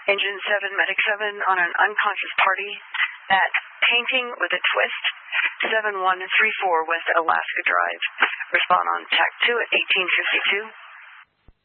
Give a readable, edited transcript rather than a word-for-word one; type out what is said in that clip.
Engine 7, Medic 7 on an unconscious party at Painting with a Twist, 7134 West Alaska Drive. Respond on TAC 2 at 1852.